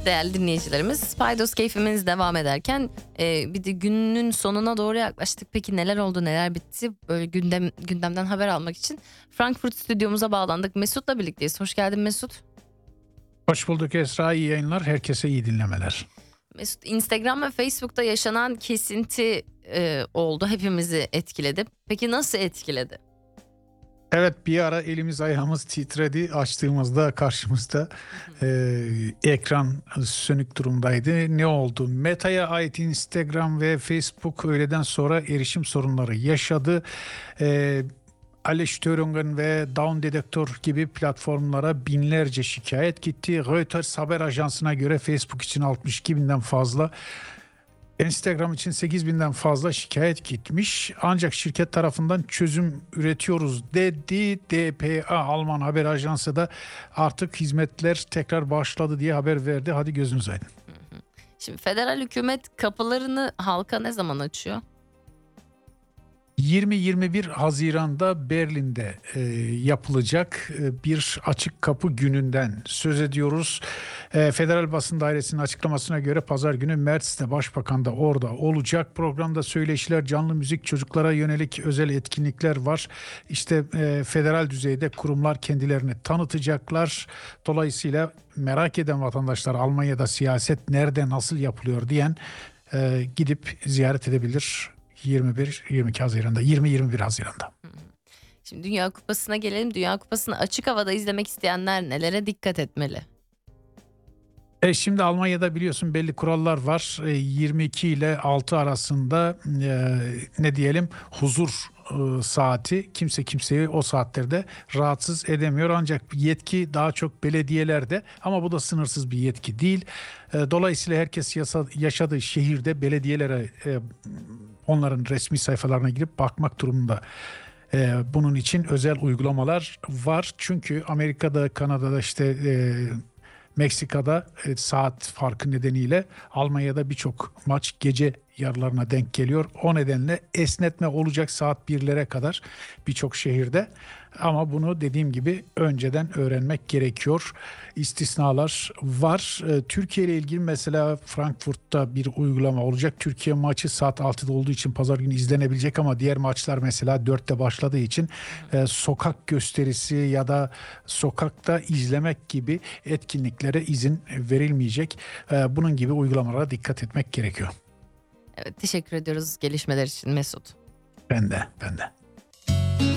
değerli dinleyicilerimiz. Paydos keyfimiz devam ederken bir de günün sonuna doğru yaklaştık. Peki neler oldu, neler bitti? Böyle gündemden haber almak için Frankfurt stüdyomuza bağlandık. Mesut'la birlikteyiz. Hoş geldin Mesut. Hoş bulduk Esra, iyi yayınlar, herkese iyi dinlemeler. Mesut, Instagram ve Facebook'ta yaşanan kesinti oldu. Hepimizi etkiledi. Peki nasıl etkiledi? Evet, bir ara elimiz ayağımız titredi, açtığımızda karşımızda ekran sönük durumdaydı. Ne oldu? Meta'ya ait Instagram ve Facebook öğleden sonra erişim sorunları yaşadı. Aliştörungen ve Down Detector gibi platformlara binlerce şikayet gitti. Reuters haber ajansına göre Facebook için 62 binden fazla, Instagram için 8 binden fazla şikayet gitmiş. Ancak şirket tarafından çözüm üretiyoruz dedi. dpa Alman haber ajansı da artık hizmetler tekrar başladı diye haber verdi. Hadi gözünüz aydın. Şimdi federal hükümet kapılarını halka ne zaman açıyor? 20-21 Haziran'da Berlin'de yapılacak bir açık kapı gününden söz ediyoruz. Federal Basın Dairesi'nin açıklamasına göre pazar günü Mertz'te Başbakan da orada olacak. Programda söyleşiler, canlı müzik, çocuklara yönelik özel etkinlikler var. İşte federal düzeyde kurumlar kendilerini tanıtacaklar. Dolayısıyla merak eden vatandaşlar Almanya'da siyaset nerede, nasıl yapılıyor diyen gidip ziyaret edebilir. 21-22 Haziran'da, 20-21 Haziran'da. Şimdi Dünya Kupası'na gelelim. Dünya Kupası'nı açık havada izlemek isteyenler nelere dikkat etmeli? Şimdi Almanya'da biliyorsun belli kurallar var. 22 ile 6 arasında ne diyelim huzur saati, kimse kimseyi o saatlerde rahatsız edemiyor. Ancak yetki daha çok belediyelerde, ama bu da sınırsız bir yetki değil. Dolayısıyla herkes yaşadığı şehirde belediyelere onların resmi sayfalarına girip bakmak durumunda. Bunun için özel uygulamalar var. Çünkü Amerika'da, Kanada'da, işte Meksika'da saat farkı nedeniyle Almanya'da birçok maç gece yarılarına denk geliyor. O nedenle esnetme olacak saat 1'lere kadar birçok şehirde. Ama bunu dediğim gibi önceden öğrenmek gerekiyor. İstisnalar var. Türkiye ile ilgili mesela Frankfurt'ta bir uygulama olacak. Türkiye maçı saat 6'da olduğu için pazar günü izlenebilecek, ama diğer maçlar mesela 4'te başladığı için sokak gösterisi ya da sokakta izlemek gibi etkinliklere izin verilmeyecek. Bunun gibi uygulamalara dikkat etmek gerekiyor. Evet, teşekkür ediyoruz gelişmeler için Mesut. Ben de.